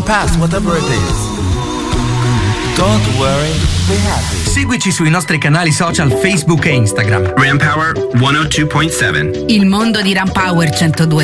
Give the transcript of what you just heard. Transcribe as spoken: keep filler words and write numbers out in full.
past, whatever it is. Don't worry, be happy. Seguici sui nostri canali social Facebook e Instagram. Ram Power centodue virgola sette. Il mondo di Ram Power centodue